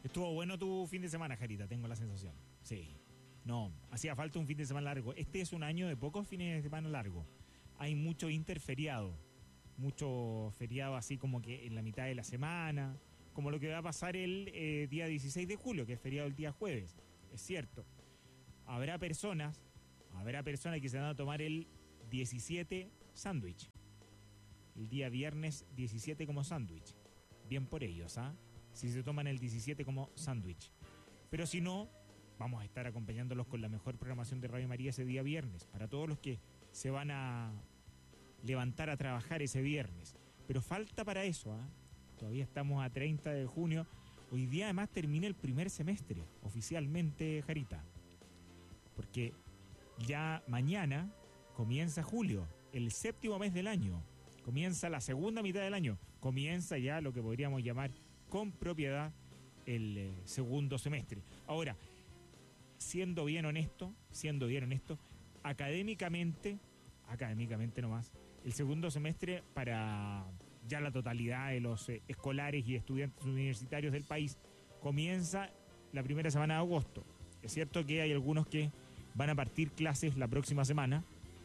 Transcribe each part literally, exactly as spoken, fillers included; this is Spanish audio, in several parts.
Estuvo bueno tu fin de semana, Jarita, tengo la sensación. Sí. No, hacía falta un fin de semana largo. Este es un año de pocos fines de semana largos. Hay mucho interferiado, mucho feriado así como que en la mitad de la semana, como lo que va a pasar el eh, día dieciséis de julio, que es feriado el día jueves. Es cierto. Habrá personas, habrá personas que se van a tomar el diecisiete sándwich. El día viernes diecisiete como sándwich. Bien por ellos, ¿ah? ¿eh? Si se toman el diecisiete como sándwich. Pero si no, vamos a estar acompañándolos con la mejor programación de Radio María ese día viernes. Para todos los que se van a levantar a trabajar ese viernes. Pero falta para eso, ¿ah? ¿eh? Todavía estamos a treinta de junio. Hoy día además termina el primer semestre, oficialmente, Jarita. Porque ya mañana comienza julio, el séptimo mes del año. Comienza la segunda mitad del año. Comienza ya lo que podríamos llamar con propiedad el eh, segundo semestre. Ahora, siendo bien honesto, siendo bien honesto, académicamente, académicamente nomás, el segundo semestre para ya la totalidad de los eh, escolares y estudiantes universitarios del país comienza la primera semana de agosto. Es cierto que hay algunos que van a partir clases la próxima semana,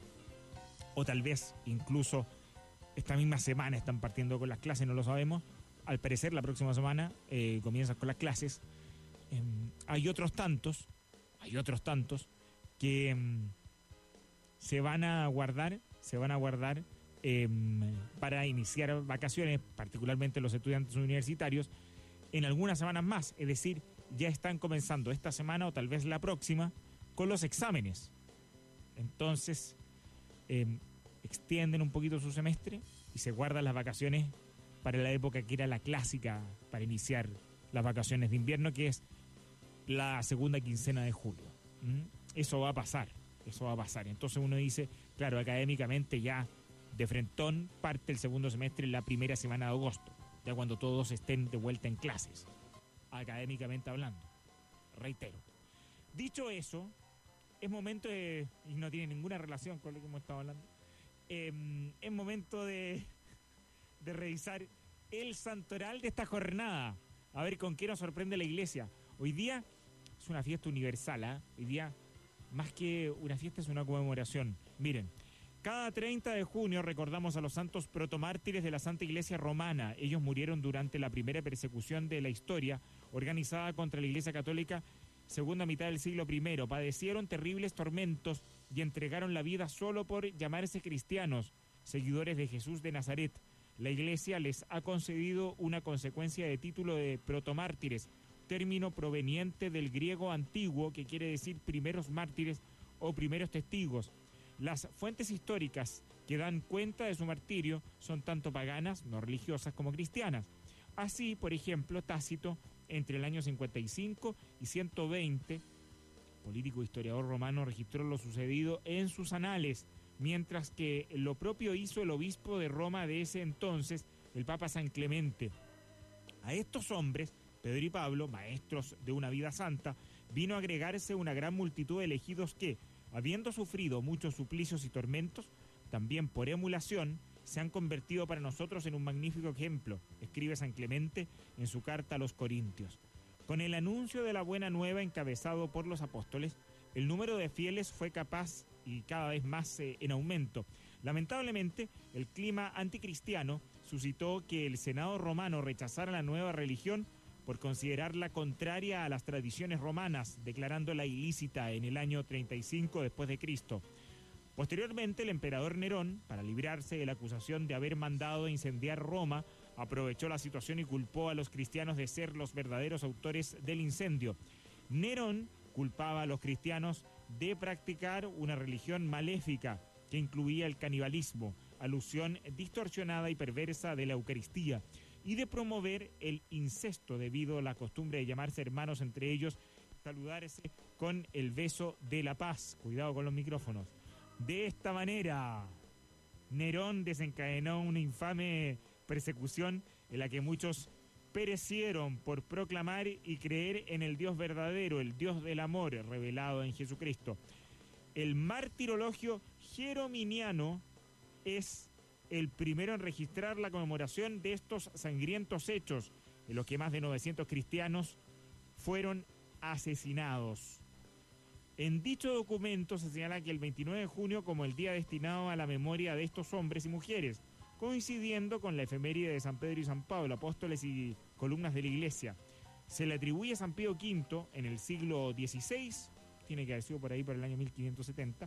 o tal vez incluso esta misma semana están partiendo con las clases, no lo sabemos. Al parecer la próxima semana eh, comienzan con las clases. Eh, hay otros tantos, hay otros tantos que eh, se van a guardar, se van a guardar eh, para iniciar vacaciones, particularmente los estudiantes universitarios, en algunas semanas más. Es decir, ya están comenzando esta semana o tal vez la próxima con los exámenes. Entonces, eh, extienden un poquito su semestre y se guardan las vacaciones para la época que era la clásica para iniciar las vacaciones de invierno, que es la segunda quincena de julio. ¿Mm? Eso va a pasar, eso va a pasar. Entonces uno dice, claro, académicamente ya de frentón parte el segundo semestre en la primera semana de agosto, ya cuando todos estén de vuelta en clases, académicamente hablando. Reitero. Dicho eso, es momento de, y no tiene ninguna relación con lo que hemos estado hablando, eh, es momento de... de revisar el santoral de esta jornada. A ver con qué nos sorprende la iglesia. Hoy día es una fiesta universal, ¿eh? Hoy día, más que una fiesta, es una conmemoración. Miren, cada treinta de junio recordamos a los santos protomártires de la Santa Iglesia Romana. Ellos murieron durante la primera persecución de la historia organizada contra la Iglesia Católica segunda mitad del siglo primero. Padecieron terribles tormentos y entregaron la vida solo por llamarse cristianos, seguidores de Jesús de Nazaret. La Iglesia les ha concedido una consecuencia de título de protomártires, término proveniente del griego antiguo que quiere decir primeros mártires o primeros testigos. Las fuentes históricas que dan cuenta de su martirio son tanto paganas, no religiosas, como cristianas. Así, por ejemplo, Tácito, entre el año cincuenta y cinco y ciento veinte, político e historiador romano, registró lo sucedido en sus anales, mientras que lo propio hizo el obispo de Roma de ese entonces, el Papa San Clemente. A estos hombres, Pedro y Pablo, maestros de una vida santa, vino a agregarse una gran multitud de elegidos que, habiendo sufrido muchos suplicios y tormentos, también por emulación, se han convertido para nosotros en un magnífico ejemplo, escribe San Clemente en su carta a los Corintios. Con el anuncio de la buena nueva encabezado por los apóstoles, el número de fieles fue capaz y cada vez más eh, en aumento. Lamentablemente, el clima anticristiano suscitó que el Senado romano rechazara la nueva religión por considerarla contraria a las tradiciones romanas, declarándola ilícita en el año treinta y cinco después de Cristo. Posteriormente, el emperador Nerón, para librarse de la acusación de haber mandado incendiar Roma, aprovechó la situación y culpó a los cristianos de ser los verdaderos autores del incendio. Nerón culpaba a los cristianos de practicar una religión maléfica que incluía el canibalismo, alusión distorsionada y perversa de la Eucaristía, y de promover el incesto debido a la costumbre de llamarse hermanos entre ellos, saludarse con el beso de la paz. Cuidado con los micrófonos. De esta manera, Nerón desencadenó una infame persecución en la que muchos perecieron por proclamar y creer en el Dios verdadero, el Dios del amor revelado en Jesucristo. El martirologio jerominiano es el primero en registrar la conmemoración de estos sangrientos hechos, en los que más de novecientos cristianos fueron asesinados. En dicho documento se señala que el veintinueve de junio como el día destinado a la memoria de estos hombres y mujeres, coincidiendo con la efeméride de San Pedro y San Pablo, apóstoles y columnas de la Iglesia. Se le atribuye a San Pío quinto en el siglo dieciséis, tiene que haber sido por ahí por el año mil quinientos setenta,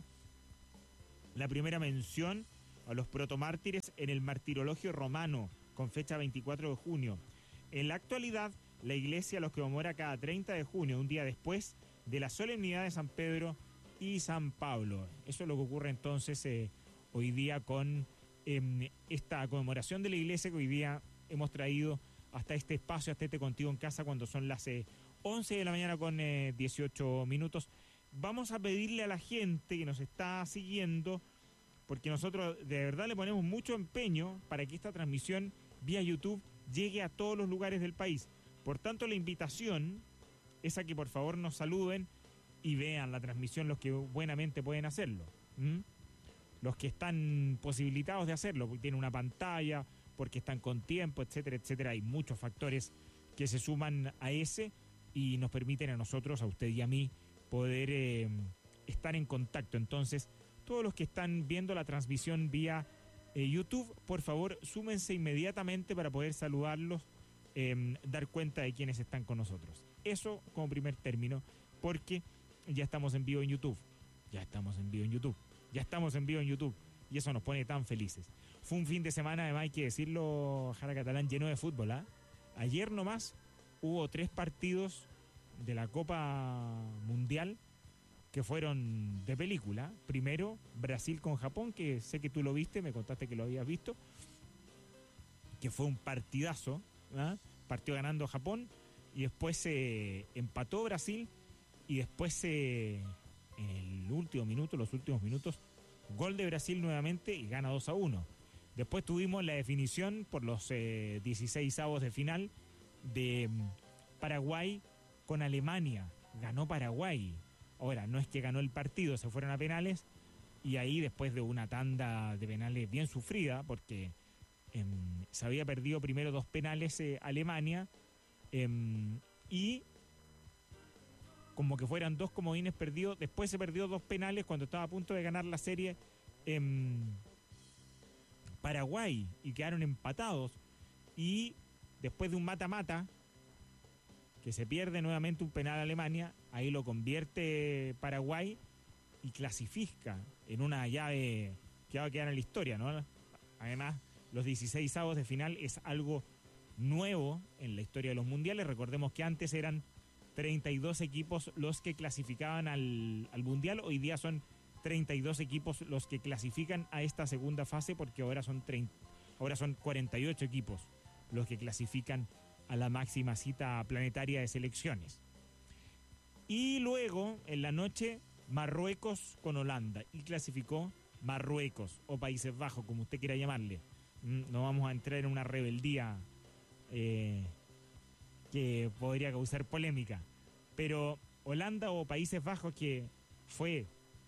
la primera mención a los protomártires en el martirologio romano, con fecha veinticuatro de junio. En la actualidad, la Iglesia los conmemora cada treinta de junio, un día después de la solemnidad de San Pedro y San Pablo. Eso es lo que ocurre entonces eh, hoy día con eh, esta conmemoración de la Iglesia que hoy día hemos traído hasta este espacio, hasta este Contigo en Casa, cuando son las eh, once de la mañana con eh, dieciocho minutos. Vamos a pedirle a la gente que nos está siguiendo, porque nosotros de verdad le ponemos mucho empeño para que esta transmisión vía YouTube llegue a todos los lugares del país. Por tanto, la invitación es a que por favor nos saluden y vean la transmisión los que buenamente pueden hacerlo. ¿Mm? Los que están posibilitados de hacerlo, porque tienen una pantalla, porque están con tiempo, etcétera, etcétera. Hay muchos factores que se suman a ese y nos permiten a nosotros, a usted y a mí, poder eh, estar en contacto. Entonces, todos los que están viendo la transmisión vía eh, YouTube, por favor, súmense inmediatamente para poder saludarlos, eh, dar cuenta de quienes están con nosotros. Eso como primer término, porque ya estamos en vivo en YouTube. Ya estamos en vivo en YouTube. Ya estamos en vivo en YouTube. Y eso nos pone tan felices. Fue un fin de semana, además hay que decirlo, Jara Catalán, lleno de fútbol. ¿eh? Ayer nomás hubo tres partidos de la Copa Mundial que fueron de película. Primero, Brasil con Japón, que sé que tú lo viste, me contaste que lo habías visto, que fue un partidazo, ¿eh? Partió ganando Japón y después se eh, empató Brasil y después eh, en el último minuto, los últimos minutos, gol de Brasil nuevamente y gana dos a uno. Después tuvimos la definición por los eh, dieciseisavos de final de Paraguay con Alemania. Ganó Paraguay. Ahora, no es que ganó el partido, se fueron a penales y ahí después de una tanda de penales bien sufrida, porque eh, se había perdido primero dos penales eh, Alemania eh, y como que fueran dos comodines perdidos, después se perdió dos penales cuando estaba a punto de ganar la serie en Paraguay y quedaron empatados y después de un mata-mata que se pierde nuevamente un penal a Alemania, ahí lo convierte Paraguay y clasifica en una llave que va a quedar en la historia, ¿no? Además, los dieciseisavos de final es algo nuevo en la historia de los mundiales. Recordemos que antes eran treinta y dos equipos los que clasificaban al, al mundial, hoy día son treinta y dos equipos los que clasifican a esta segunda fase, porque ahora son, treinta, ahora son cuarenta y ocho equipos los que clasifican a la máxima cita planetaria de selecciones. Y luego, en la noche, Marruecos con Holanda, y clasificó Marruecos, o Países Bajos, como usted quiera llamarle. No vamos a entrar en una rebeldía eh, que podría causar polémica, pero Holanda o Países Bajos, que fue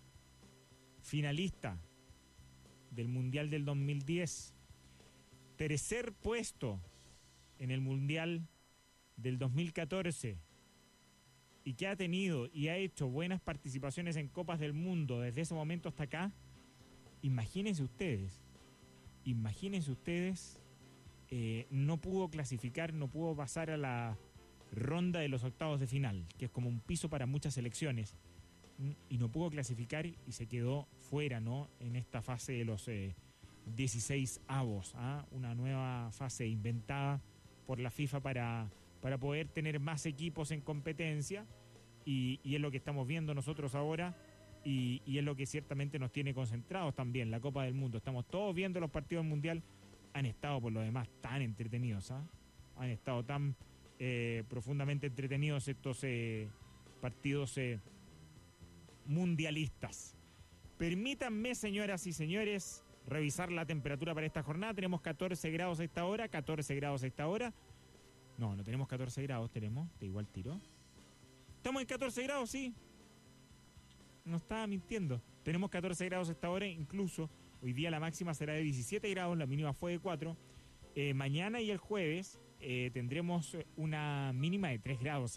finalista del Mundial del dos mil diez, tercer puesto en el Mundial del dos mil catorce y que ha tenido y ha hecho buenas participaciones en Copas del Mundo desde ese momento hasta acá. Imagínense ustedes, imagínense ustedes, eh, no pudo clasificar, no pudo pasar a la ronda de los octavos de final, que es como un piso para muchas selecciones, y no pudo clasificar y se quedó fuera, ¿no? En esta fase de los eh, dieciséis avos, ¿ah? Una nueva fase inventada por la FIFA para, para poder tener más equipos en competencia, y, y es lo que estamos viendo nosotros ahora, y, y es lo que ciertamente nos tiene concentrados también, la Copa del Mundo. Estamos todos viendo los partidos del Mundial, han estado por lo demás tan entretenidos, ¿ah? Han estado tan eh, profundamente entretenidos estos eh, partidos eh, mundialistas. Permítanme, señoras y señores, revisar la temperatura para esta jornada. Tenemos catorce grados a esta hora, catorce grados a esta hora. No, no tenemos catorce grados, tenemos, de igual tiro. ¿Estamos en catorce grados? Sí. No estaba mintiendo. Tenemos catorce grados a esta hora, incluso hoy día la máxima será de diecisiete grados, la mínima fue de cuatro. Eh, mañana y el jueves eh, tendremos una mínima de tres grados, ¿ah?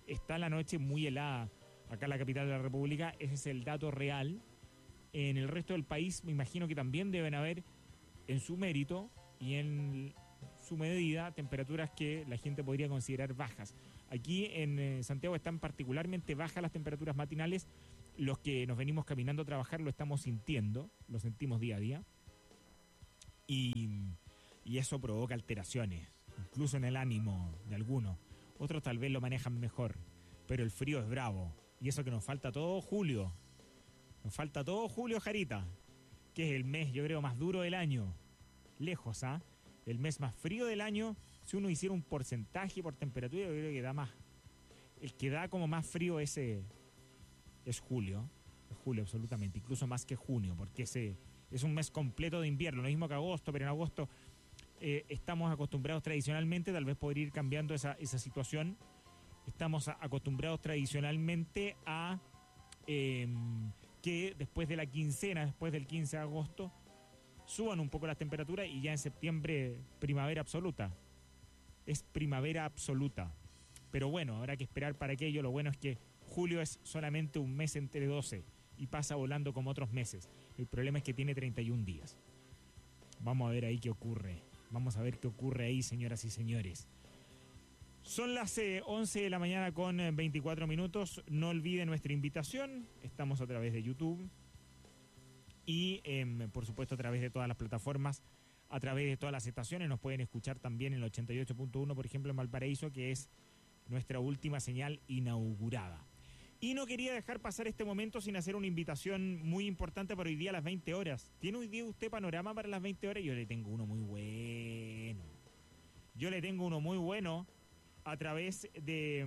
está la noche muy helada acá en la capital de la República. Ese es el dato real. En el resto del país me imagino que también deben haber, en su mérito y en su medida, temperaturas que la gente podría considerar bajas. Aquí en eh, Santiago están particularmente bajas las temperaturas matinales. Los que nos venimos caminando a trabajar lo estamos sintiendo, lo sentimos día a día. Y, y eso provoca alteraciones, incluso en el ánimo de algunos. Otros tal vez lo manejan mejor, pero el frío es bravo. Y eso que nos falta todo julio. Nos falta todo julio, Jarita, que es el mes, yo creo, más duro del año. Lejos, ¿ah? ¿eh? El mes más frío del año. Si uno hiciera un porcentaje por temperatura, yo creo que da más. El que da como más frío ese es julio. Es julio, absolutamente. Incluso más que junio, porque ese es un mes completo de invierno. Lo mismo que agosto, pero en agosto eh, estamos acostumbrados tradicionalmente, tal vez podría ir cambiando esa, esa situación. Estamos a, acostumbrados tradicionalmente a eh, que después de la quincena, después del quince de agosto, suban un poco las temperaturas y ya en septiembre primavera absoluta. Es primavera absoluta. Pero bueno, habrá que esperar para aquello. Lo bueno es que julio es solamente un mes entre doce y pasa volando como otros meses. El problema es que tiene treinta y un días. Vamos a ver ahí qué ocurre. Vamos a ver qué ocurre ahí, señoras y señores. Son las eh, once de la mañana con eh, veinticuatro minutos. No olviden nuestra invitación. Estamos a través de YouTube. Y eh, por supuesto a través de todas las plataformas, a través de todas las estaciones. Nos pueden escuchar también en el ochenta y ocho punto uno, por ejemplo, en Valparaíso, que es nuestra última señal inaugurada. Y no quería dejar pasar este momento sin hacer una invitación muy importante para hoy día a las veinte horas. ¿Tiene hoy día usted panorama para las veinte horas? Yo le tengo uno muy bueno. Yo le tengo uno muy bueno a través de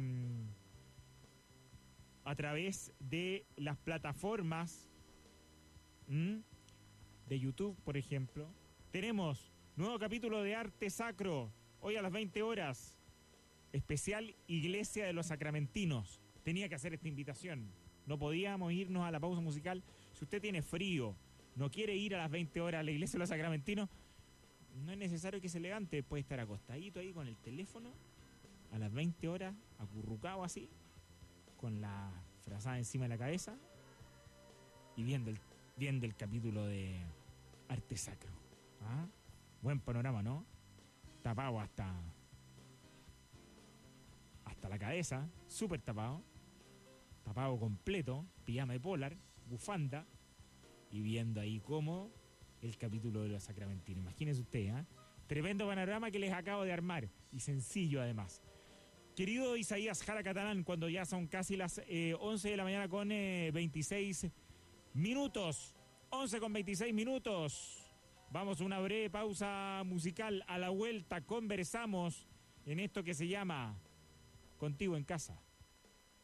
a través de las plataformas ¿Mm? de YouTube, por ejemplo. Tenemos nuevo capítulo de Arte Sacro, hoy a las veinte horas, especial Iglesia de los Sacramentinos. Tenía que hacer esta invitación, no podíamos irnos a la pausa musical. Si usted tiene frío, no quiere ir a las veinte horas a la Iglesia de los Sacramentinos, no es necesario que se levante, puede estar acostadito ahí con el teléfono a las veinte horas, acurrucado así, con la frazada encima de la cabeza y viendo el viendo el capítulo de Arte Sacro. ¿Ah? Buen panorama, ¿no? Tapado hasta hasta la cabeza, súper tapado, tapado completo, pijama de polar, bufanda, y viendo ahí cómo el capítulo de los Sacramentinos. Imagínense usted, ¿eh? Tremendo panorama que les acabo de armar, y sencillo además. Querido Isaías Jara Catalán, cuando ya son casi las eh, once de la mañana con eh, veintiséis minutos, once con veintiséis minutos. Vamos a una breve pausa musical. A la vuelta conversamos en esto que se llama Contigo en Casa.